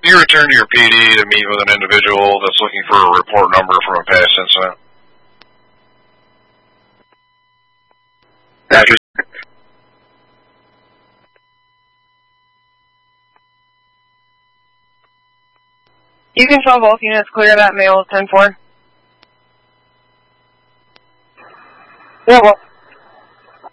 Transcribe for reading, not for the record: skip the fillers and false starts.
You return to your PD to meet with an individual that's looking for a report number from a past incident. Roger. You control both units, clear that mail 10-4. Yeah, well.